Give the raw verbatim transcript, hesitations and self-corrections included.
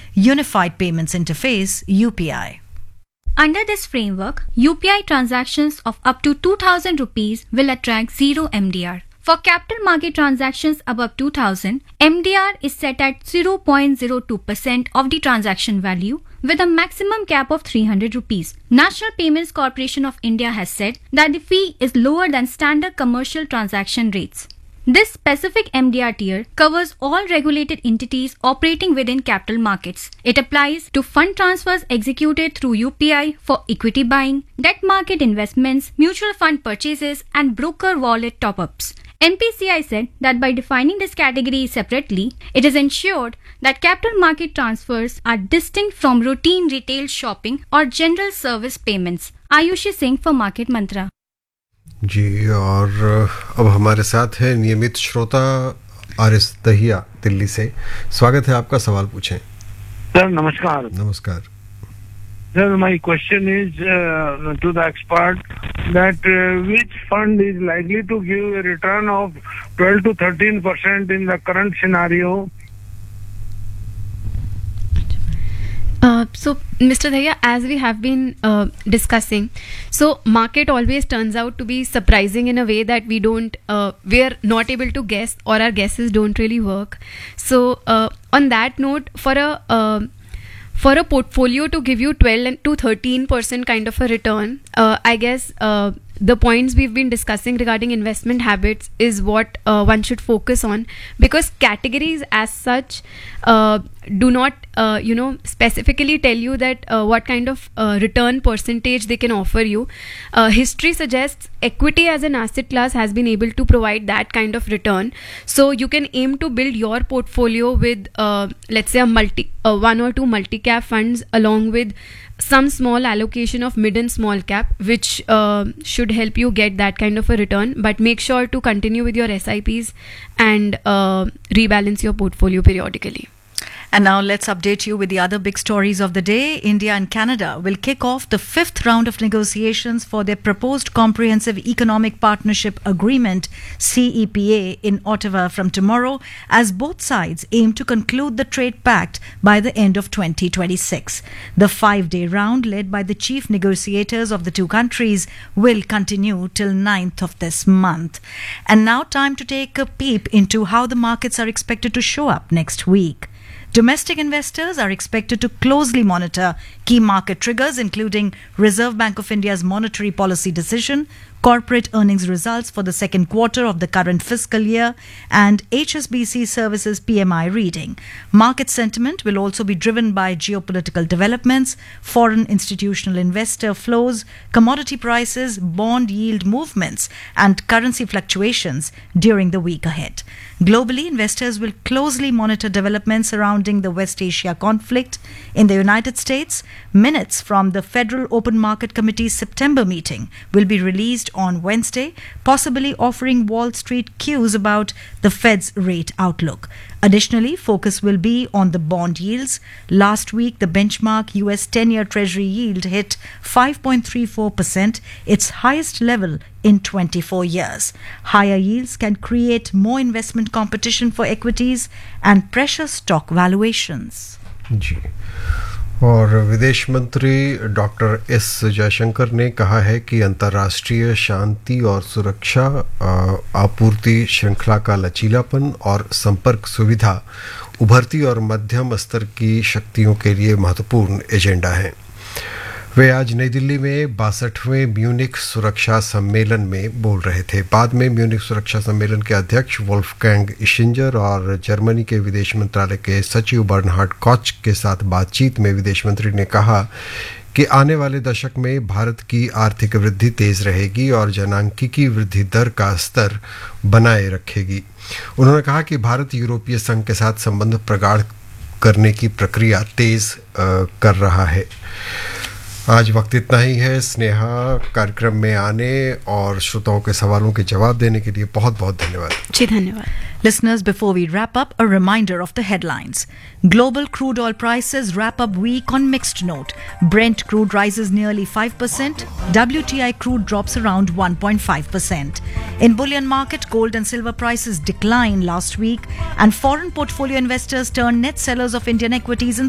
Unified Payments Interface U P I. Under this framework, U P I transactions of up to two thousand rupees will attract zero M D R. For capital market transactions above two thousand, M D R is set at zero point zero two percent of the transaction value with a maximum cap of three hundred rupees. National Payments Corporation of India has said that the fee is lower than standard commercial transaction rates. This specific M D R tier covers all regulated entities operating within capital markets. It applies to fund transfers executed through U P I for equity buying, debt market investments, mutual fund purchases, and broker wallet top-ups. N P C I said that by defining this category separately, it is ensured that capital market transfers are distinct from routine retail shopping or general service payments. Ayushi Singh for Market Mantra. जी, और अब हमारे साथ है नियमित श्रोता आरिस दहिया दिल्ली से। स्वागत है आपका, सवाल पूछें। सर नमस्कार। नमस्कार sir, my question is to the expert that uh, which fund is likely to give a return of twelve to thirteen percent in the current scenario? Uh, so, Mister Daya, as we have been uh, discussing, so market always turns out to be surprising in a way that we don't, uh, we are not able to guess, or our guesses don't really work. So, uh, on that note, for a uh, for a portfolio to give you twelve to thirteen percent kind of a return, uh, I guess uh, the points we've been discussing regarding investment habits is what uh, one should focus on, because categories as such uh, do not uh, you know specifically tell you that uh, what kind of uh, return percentage they can offer you. Uh, history suggests equity as an asset class has been able to provide that kind of return, so you can aim to build your portfolio with uh, let's say a multi uh, one or two multi-cap funds along with some small allocation of mid and small cap, which uh, should help you get that kind of a return. But make sure to continue with your S I Ps and uh, rebalance your portfolio periodically. And now let's update you with the other big stories of the day. India and Canada will kick off the fifth round of negotiations for their proposed Comprehensive Economic Partnership Agreement, C E P A, in Ottawa from tomorrow, as both sides aim to conclude the trade pact by the end of twenty twenty-six. The five-day round, led by the chief negotiators of the two countries, will continue till ninth of this month. And now time to take a peep into how the markets are expected to show up next week. Domestic investors are expected to closely monitor key market triggers, including Reserve Bank of India's monetary policy decision, corporate earnings results for the second quarter of the current fiscal year, and H S B C Services P M I reading. Market sentiment will also be driven by geopolitical developments, foreign institutional investor flows, commodity prices, bond yield movements, and currency fluctuations during the week ahead. Globally, investors will closely monitor developments surrounding the West Asia conflict. In the United States, minutes from the Federal Open Market Committee's September meeting will be released on Wednesday, possibly offering Wall Street cues about the Fed's rate outlook. Additionally, focus will be on the bond yields. Last week, the benchmark U S ten-year Treasury yield hit five point three four percent, its highest level in twenty-four years. Higher yields can create more investment competition for equities and pressure stock valuations. जी, और विदेश मंत्री doctor S Jaishankar ने कहा है कि अंतर्राष्ट्रीय शांति और सुरक्षा, आपूर्ति श्रृंखला का लचीलापन और संपर्क सुविधा उभरती और मध्यम स्तर की शक्तियों के लिए महत्वपूर्ण एजेंडा है। वे आज नई दिल्ली में बासठवें म्यूनिख सुरक्षा सम्मेलन में बोल रहे थे। बाद में म्यूनिख सुरक्षा सम्मेलन के अध्यक्ष वोल्फगैंग इशिंजर और जर्मनी के विदेश मंत्रालय के सचिव बर्नहार्ड कॉच के साथ बातचीत में विदेश मंत्री ने कहा कि आने वाले दशक में भारत की आर्थिक वृद्धि तेज रहेगी और जनांकीकी वृद्धि दर का स्तर बनाए रखेगी। उन्होंने कहा कि भारत यूरोपीय संघ के साथ संबंध प्रगाढ़ करने की प्रक्रिया तेज कर रहा है। आज वक्त इतना ही है। स्नेहा, कार्यक्रम में आने और श्रोताओं के सवालों के जवाब देने के लिए बहुत बहुत धन्यवाद। जी धन्यवाद। Listeners, before we wrap up, a reminder of the headlines. Global crude oil prices wrap up week on mixed note. Brent crude rises nearly five percent. W T I crude drops around one point five percent. In bullion market, gold and silver prices declined last week, and foreign portfolio investors turned net sellers of Indian equities in